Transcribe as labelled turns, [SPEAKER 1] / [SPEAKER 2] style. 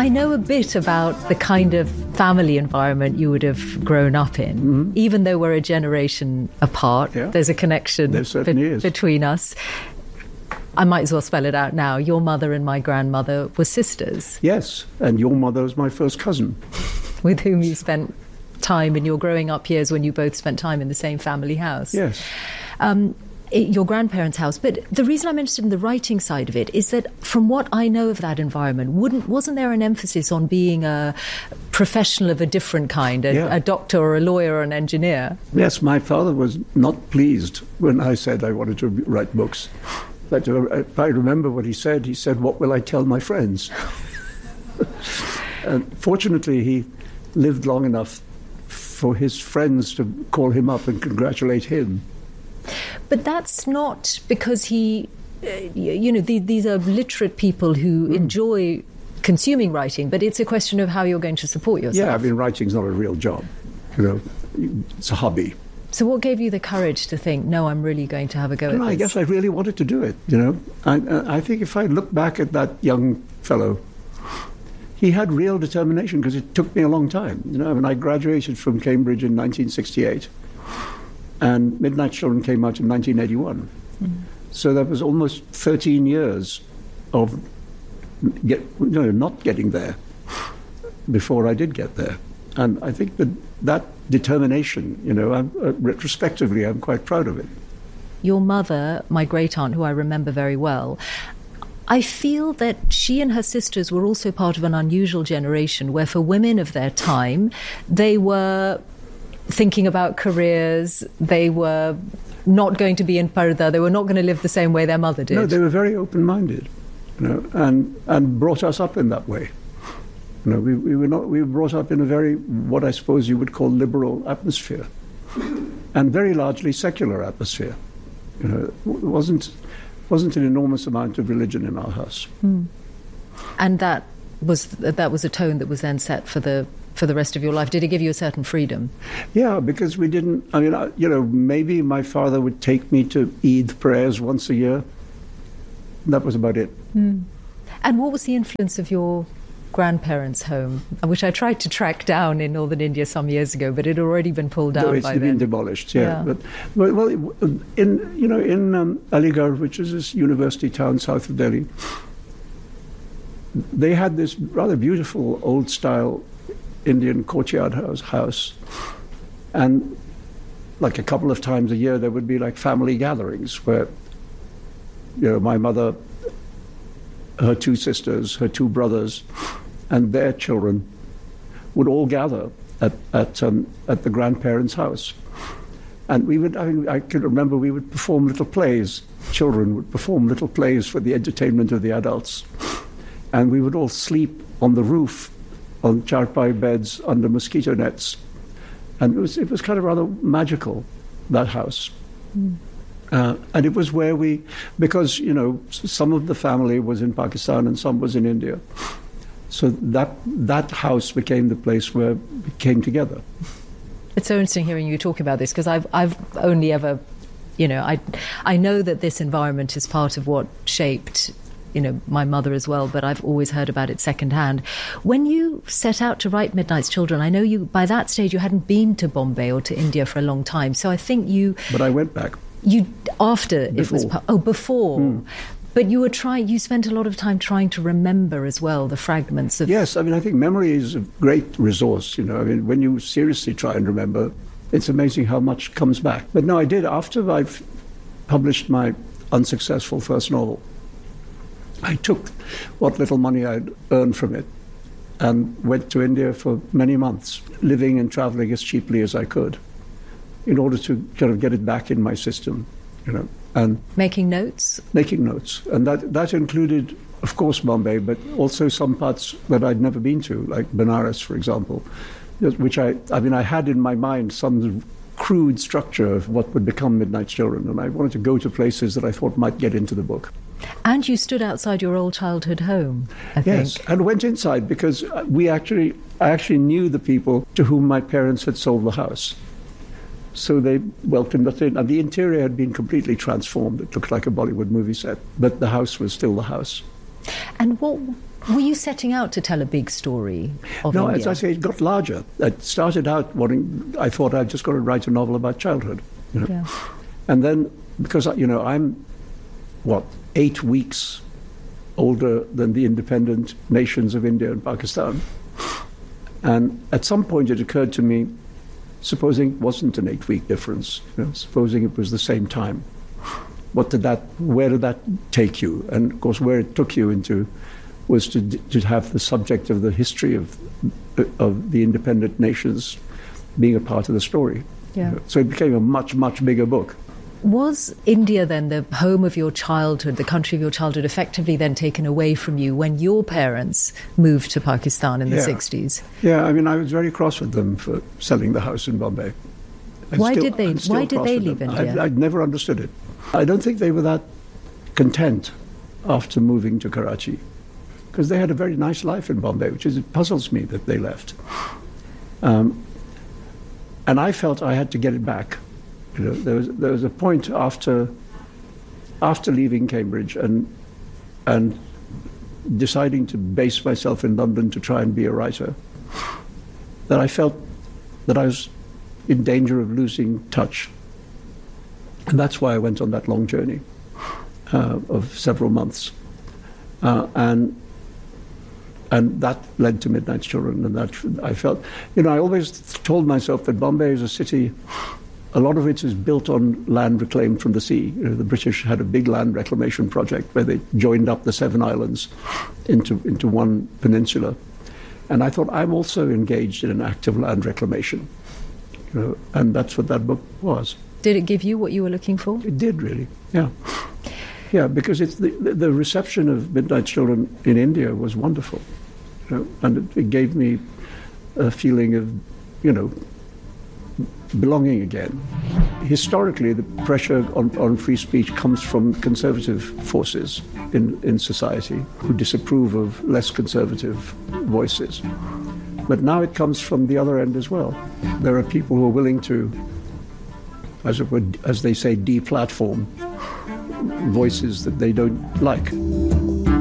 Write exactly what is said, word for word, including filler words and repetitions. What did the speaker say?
[SPEAKER 1] I know a bit about the kind of family environment you would have grown up in. Mm-hmm. Even though we're a generation apart, yeah. there's a connection
[SPEAKER 2] there certainly
[SPEAKER 1] be-
[SPEAKER 2] is.
[SPEAKER 1] between us. I might as well spell it out now. Your mother and my grandmother were sisters.
[SPEAKER 2] Yes, and your mother was my first cousin.
[SPEAKER 1] With whom you spent time in your growing up years when you both spent time in the same family house.
[SPEAKER 2] Yes.
[SPEAKER 1] Um, your grandparents' house. But the reason I'm interested in the writing side of it is that from what I know of that environment, wouldn't wasn't there an emphasis on being a professional of a different kind, a,
[SPEAKER 2] yeah.
[SPEAKER 1] a doctor or a lawyer or an engineer?
[SPEAKER 2] Yes, my father was not pleased when I said I wanted to write books. But if I remember what he said, he said, "What will I tell my friends?" And fortunately, he lived long enough for his friends to call him up and congratulate him.
[SPEAKER 1] But that's not because he, uh, you know, the, these are literate people who mm. enjoy consuming writing, but it's a question of how you're going to support yourself.
[SPEAKER 2] Yeah, I mean, writing's not a real job, you know, it's a hobby.
[SPEAKER 1] So what gave you the courage to think, no, I'm really going to have a go at
[SPEAKER 2] know,
[SPEAKER 1] this?
[SPEAKER 2] I guess I really wanted to do it, you know. I, I think if I look back at that young fellow, he had real determination because it took me a long time. You know, I mean, I graduated from Cambridge in nineteen sixty-eight, and Midnight Children came out in nineteen eighty-one. Mm. So that was almost thirteen years of get, you know, not getting there before I did get there. And I think that that determination, you know, I'm, uh, retrospectively, I'm quite proud of it.
[SPEAKER 1] Your mother, my great-aunt, who I remember very well, I feel that she and her sisters were also part of an unusual generation where for women of their time, they were thinking about careers, they were not going to be in parda, they were not going to live the same way their mother did.
[SPEAKER 2] No, they were very open-minded, you know, and, and brought us up in that way. You know, we, we were not. We were brought up in a very, what I suppose you would call liberal atmosphere, and very largely secular atmosphere. You know, it wasn't wasn't an enormous amount of religion in our house.
[SPEAKER 1] Mm. And that was that was a tone that was then set for the for the rest of your life. Did it give you a certain freedom?
[SPEAKER 2] Yeah, because we didn't. I mean, I, you know, maybe my father would take me to Eid prayers once a year. That was about it.
[SPEAKER 1] Mm. And what was the influence of your grandparents' home, which I tried to track down in northern India some years ago, but it had already been pulled down
[SPEAKER 2] no, it's
[SPEAKER 1] by
[SPEAKER 2] been
[SPEAKER 1] then.
[SPEAKER 2] demolished. Yeah,
[SPEAKER 1] yeah.
[SPEAKER 2] but well, well, in you know in um, Aligarh, which is this university town south of Delhi, they had this rather beautiful old-style Indian courtyard house, house, and like a couple of times a year there would be like family gatherings where, you know, my mother, her two sisters, her two brothers, and their children would all gather at at, um, at the grandparents' house. And we would, I mean, I can remember we would perform little plays. Children would perform little plays for the entertainment of the adults. And we would all sleep on the roof, on charpai beds under mosquito nets. And it was, it was kind of rather magical, that house. Mm. Uh, and it was where we, because, you know, some of the family was in Pakistan and some was in India. So that that house became the place where we came together.
[SPEAKER 1] It's so interesting hearing you talk about this, because I've I've only ever, you know, I I know that this environment is part of what shaped, you know, my mother as well, but I've always heard about it secondhand. When you set out to write Midnight's Children, I know you, by that stage, you hadn't been to Bombay or to India for a long time. So I think you...
[SPEAKER 2] But I went back.
[SPEAKER 1] You, after
[SPEAKER 2] before.
[SPEAKER 1] it was... Oh, before. Mm. But you were trying, you spent a lot of time trying to remember as well the fragments of...
[SPEAKER 2] Yes, I mean, I think memory is a great resource, you know. I mean, when you seriously try and remember, it's amazing how much comes back. But no, I did. After I've published my unsuccessful first novel, I took what little money I'd earned from it and went to India for many months, living and traveling as cheaply as I could in order to kind of get it back in my system, you know. And
[SPEAKER 1] making notes?
[SPEAKER 2] Making notes. And that, that included, of course, Bombay, but also some parts that I'd never been to, like Benares, for example, which I, I mean, I had in my mind some crude structure of what would become Midnight's Children, and I wanted to go to places that I thought might get into the book.
[SPEAKER 1] And you stood outside your old childhood home, I
[SPEAKER 2] yes,
[SPEAKER 1] think.
[SPEAKER 2] and went inside because we actually, I actually knew the people to whom my parents had sold the house. So they welcomed us in, and the interior had been completely transformed. It looked like a Bollywood movie set, but the house was still the house.
[SPEAKER 1] And what were you setting out to tell a big story of
[SPEAKER 2] no,
[SPEAKER 1] India?
[SPEAKER 2] as I say, it got larger. It started out wanting, I thought I'd just got to write a novel about childhood. You know?
[SPEAKER 1] Yeah.
[SPEAKER 2] And then, because, you know, I'm, what, eight weeks older than the independent nations of India and Pakistan. And at some point it occurred to me, supposing it wasn't an eight-week difference, you know, supposing it was the same time, what did that, where did that take you? And of course, where it took you into was to to have the subject of the history of of the independent nations being a part of the story.
[SPEAKER 1] Yeah.
[SPEAKER 2] You know, so it became a much, much bigger book.
[SPEAKER 1] Was India then the home of your childhood, the country of your childhood, effectively then taken away from you when your parents moved to Pakistan in the
[SPEAKER 2] Yeah.
[SPEAKER 1] sixties?
[SPEAKER 2] Yeah, I mean, I was very cross with them for selling the house in Bombay. And
[SPEAKER 1] Why
[SPEAKER 2] still-
[SPEAKER 1] did they-
[SPEAKER 2] I'm still
[SPEAKER 1] why did
[SPEAKER 2] cross
[SPEAKER 1] they
[SPEAKER 2] with
[SPEAKER 1] leave
[SPEAKER 2] them.
[SPEAKER 1] India?
[SPEAKER 2] I'd, I'd never understood it. I don't think they were that content after moving to Karachi, because they had a very nice life in Bombay, which is, it puzzles me that they left. Um, and I felt I had to get it back. You know, there was there was a point after after leaving Cambridge and and deciding to base myself in London to try and be a writer, that I felt that I was in danger of losing touch. And that's why I went on that long journey uh, of several months. Uh, and and that led to Midnight's Children. And that I felt, you know, I always told myself that Bombay is a city, a lot of it is built on land reclaimed from the sea. You know, the British had a big land reclamation project where they joined up the seven islands into, into one peninsula. And I thought, I'm also engaged in an act of land reclamation. You know, and that's what that book was.
[SPEAKER 1] Did it give you what you were looking for?
[SPEAKER 2] It did, really, yeah. Yeah, because it's the, the reception of Midnight's Children in India was wonderful. You know, and it, it gave me a feeling of, you know, belonging again. Historically, the pressure on, on free speech comes from conservative forces in, in society who disapprove of less conservative voices. But now it comes from the other end as well. There are people who are willing to, as it were, as they say, deplatform voices that they don't like.